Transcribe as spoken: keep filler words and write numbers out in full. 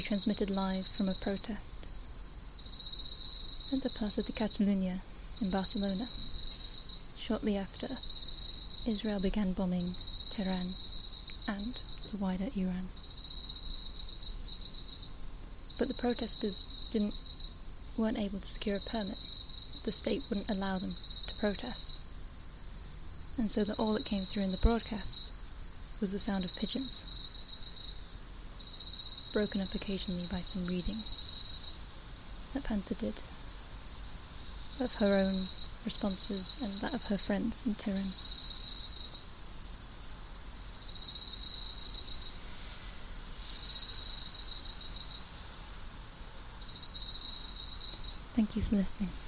transmitted live from a protest at the Plaza de Catalunya in Barcelona. Shortly after, Israel began bombing Tehran and the wider Iran. But the protesters didn't weren't able to secure a permit. The state wouldn't allow them to protest. And so that all that came through in the broadcast was the sound of pigeons, broken up occasionally by some reading that Panta did of her own responses and that of her friends in Tehran. Thank you for listening.